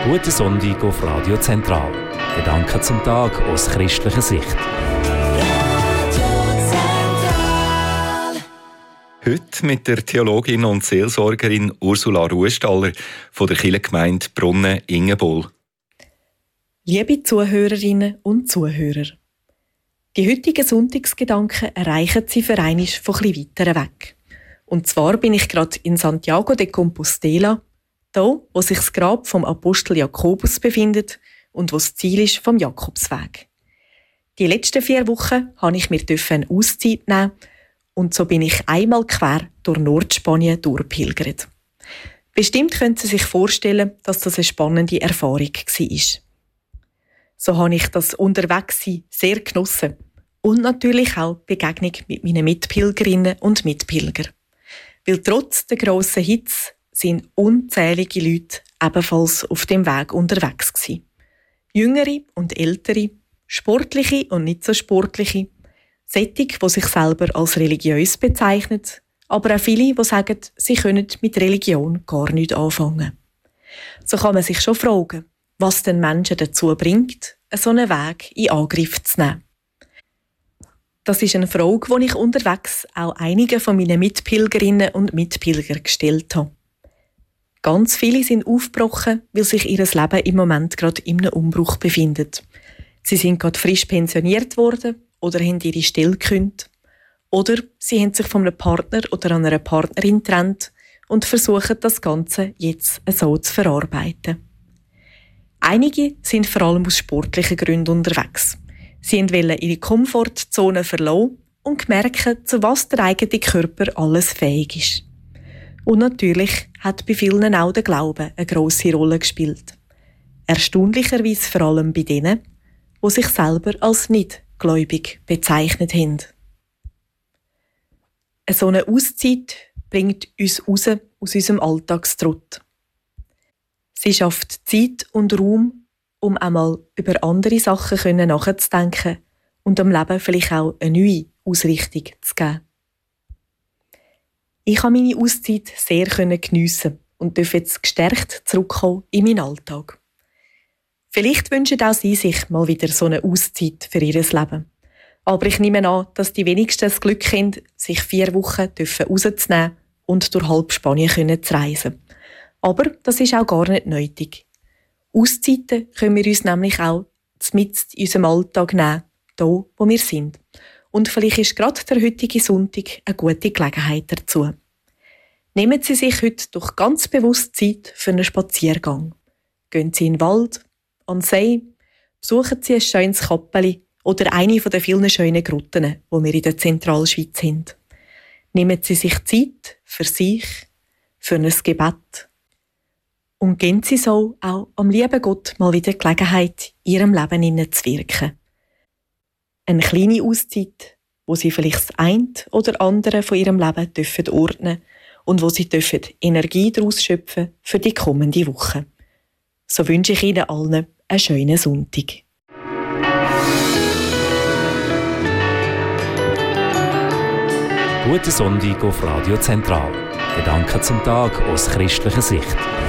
Guten Sonntag auf Radio Zentral. Gedanken zum Tag aus christlicher Sicht. Heute mit der Theologin und Seelsorgerin Ursula Ruhestaller von der Kirchengemeinde Brunnen-Ingenbol. Liebe Zuhörerinnen und Zuhörer, die heutigen Sonntagsgedanken erreichen Sie für einmal von etwas weiter weg. Und zwar bin ich gerade in Santiago de Compostela, da, wo sich das Grab vom Apostel Jakobus befindet und wo das Ziel ist vom Jakobsweg. Die letzten 4 Wochen durfte ich mir eine Auszeit nehmen und so bin ich einmal quer durch Nordspanien durchpilgert. Bestimmt können Sie sich vorstellen, dass das eine spannende Erfahrung war. So habe ich das Unterwegssein sehr genossen und natürlich auch die Begegnung mit meinen Mitpilgerinnen und Mitpilgern. Weil trotz der grossen Hitze sind unzählige Leute ebenfalls auf dem Weg unterwegs gewesen. Jüngere und ältere, sportliche und nicht so sportliche, solche, die sich selber als religiös bezeichnen, aber auch viele, die sagen, sie können mit Religion gar nichts anfangen. So kann man sich schon fragen, was den Menschen dazu bringt, so einen Weg in Angriff zu nehmen. Das ist eine Frage, die ich unterwegs auch einigen von meinen Mitpilgerinnen und Mitpilgern gestellt habe. Ganz viele sind aufgebrochen, weil sich ihr Leben im Moment gerade in einem Umbruch befindet. Sie sind gerade frisch pensioniert worden oder haben ihre Stelle gekündigt. Oder sie haben sich von einem Partner oder einer Partnerin getrennt und versuchen, das Ganze jetzt so zu verarbeiten. Einige sind vor allem aus sportlichen Gründen unterwegs. Sie wollen ihre Komfortzone verlassen und merken, zu was der eigene Körper alles fähig ist. Und natürlich hat bei vielen auch der Glaube eine grosse Rolle gespielt. Erstaunlicherweise vor allem bei denen, die sich selber als nicht gläubig bezeichnet haben. So eine Auszeit bringt uns raus aus unserem Alltagstrott. Sie schafft Zeit und Raum, um einmal über andere Sachen nachzudenken und dem Leben vielleicht auch eine neue Ausrichtung zu geben. Ich habe meine Auszeit sehr geniessen und darf jetzt gestärkt zurückkommen in meinen Alltag. Vielleicht wünschen auch Sie sich mal wieder so eine Auszeit für Ihr Leben. Aber ich nehme an, dass die wenigsten das Glück haben, sich 4 Wochen rauszunehmen und durch halb Spanien zu reisen. Aber das ist auch gar nicht nötig. Auszeiten können wir uns nämlich auch mitten in unserem Alltag nehmen, da wo wir sind. Und vielleicht ist gerade der heutige Sonntag eine gute Gelegenheit dazu. Nehmen Sie sich heute doch ganz bewusst Zeit für einen Spaziergang. Gehen Sie in den Wald, an den See, besuchen Sie ein schönes Kappeli oder eine der vielen schönen Grotten, die wir in der Zentralschweiz haben. Nehmen Sie sich Zeit für sich, für ein Gebet. Und geben Sie so auch am lieben Gott mal wieder die Gelegenheit, in Ihrem Leben zu wirken. Eine kleine Auszeit, wo Sie vielleicht das eine oder andere von Ihrem Leben ordnen dürfen und wo Sie Energie daraus schöpfen für die kommende Woche. So wünsche ich Ihnen allen einen schönen Sonntag. Guten Sonntag auf Radio Zentral. Gedanken zum Tag aus christlicher Sicht.